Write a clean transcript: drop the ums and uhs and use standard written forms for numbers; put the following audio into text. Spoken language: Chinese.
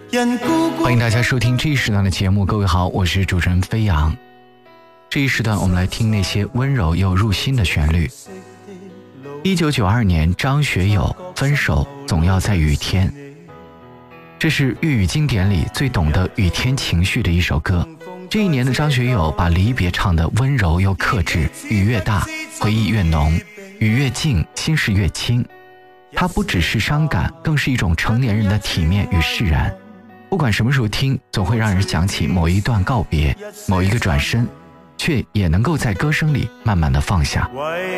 欢迎大家收听这一时段的节目，各位好，我是主持人飞扬。这一时段我们来听那些温柔又入心的旋律。1992年，张学友分手总要在雨天，这是粤语经典里最懂得雨天情绪的一首歌。这一年的张学友把离别唱得温柔又克制，雨越大回忆越浓，雨越静心事越轻。它不只是伤感，更是一种成年人的体面与释然。不管什么时候听，总会让人想起某一段告别，某一个转身，却也能够在歌声里慢慢的放下。